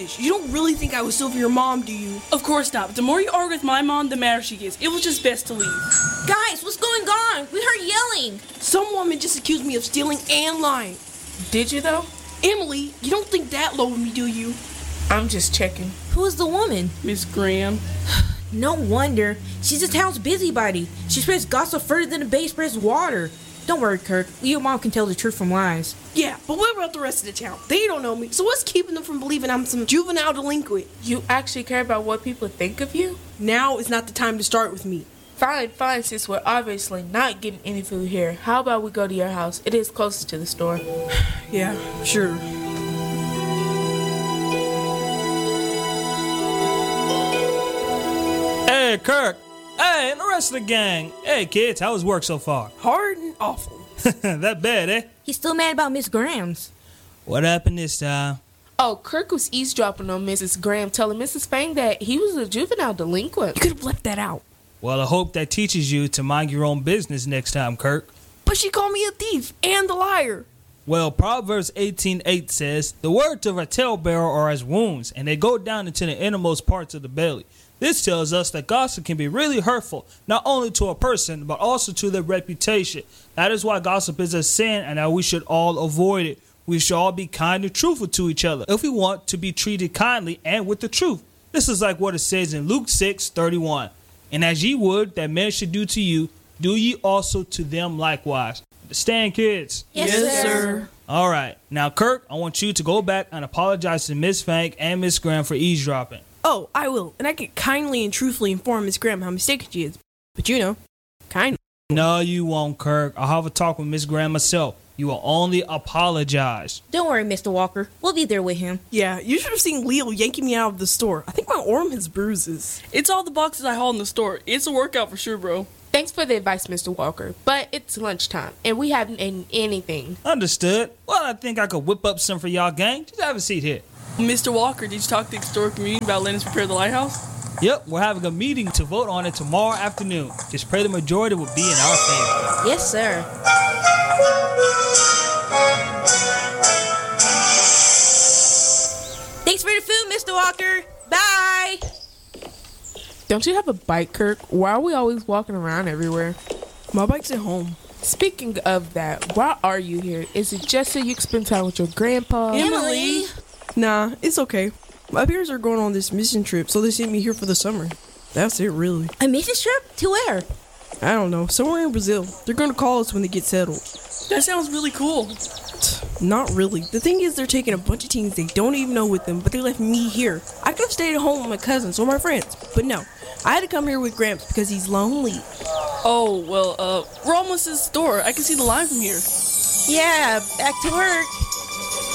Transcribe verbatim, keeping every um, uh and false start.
childish. You don't really think I would steal from your mom, do you? Of course not. The more you argue with my mom, the madder she gets. It was just best to leave. Guys, what's going on? We heard yelling. Some woman just accused me of stealing and lying. Did you, though? Emily, you don't think that low of me, do you? I'm just checking. Who is the woman? Miss Graham. No wonder. She's the town's busybody. She spreads gossip further than the bay spreads water. Don't worry, Kirk. Your mom can tell the truth from lies. Yeah, but what about the rest of the town? They don't know me, so what's keeping them from believing I'm some juvenile delinquent? You actually care about what people think of you? Now is not the time to start with me. Fine, fine, since we're obviously not getting any food here. How about we go to your house? It is closest to the store. Yeah, sure. Hey, Kirk. Hey, and the rest of the gang. Hey, kids, how was work so far? Hard and awful. That bad, eh? He's still mad about Miss Graham's. What happened this time? Oh, Kirk was eavesdropping on Missus Graham, telling Missus Fang that he was a juvenile delinquent. You could have left that out. Well, I hope that teaches you to mind your own business next time, Kirk. But she called me a thief and a liar. Well, Proverbs eighteen eight says, "The words of a talebearer are as wounds, and they go down into the innermost parts of the belly." This tells us that gossip can be really hurtful, not only to a person, but also to their reputation. That is why gossip is a sin, and that we should all avoid it. We should all be kind and truthful to each other if we want to be treated kindly and with the truth. This is like what it says in Luke six thirty-one. "And as ye would that men should do to you, do ye also to them likewise." Understand, kids? Yes, Yes, sir. sir. All right. Now, Kirk, I want you to go back and apologize to Miss Fang and Miss Graham for eavesdropping. Oh, I will. And I can kindly and truthfully inform Miss Graham how mistaken she is. But you know, kindly. No, you won't, Kirk. I'll have a talk with Miss Graham myself. You will only apologize. Don't worry, Mister Walker. We'll be there with him. Yeah, you should have seen Leo yanking me out of the store. I think my arm has bruises. It's all the boxes I haul in the store. It's a workout for sure, bro. Thanks for the advice, Mister Walker, but it's lunchtime, and we haven't eaten anything. Understood. Well, I think I could whip up some for y'all, gang. Just have a seat here. Mister Walker, did you talk to the historic community about letting us repair the lighthouse? Yep, we're having a meeting to vote on it tomorrow afternoon. Just pray the majority will be in our favor. Yes, sir. Thanks for the food, Mister Walker. Bye. Don't you have a bike, Kirk? Why are we always walking around everywhere? My bike's at home. Speaking of that, why are you here? Is it just so you can spend time with your grandpa? Emily. Nah, it's okay. My parents are going on this mission trip, so they sent me here for the summer. That's it, really. A mission trip? To where? I don't know. Somewhere in Brazil. They're going to call us when they get settled. That sounds really cool. Not really. The thing is, they're taking a bunch of teens they don't even know with them, but they left me here. I could have stayed at home with my cousins or my friends, but no. I had to come here with Gramps because he's lonely. Oh, well, uh, we're almost at the store. I can see the line from here. Yeah, back to work.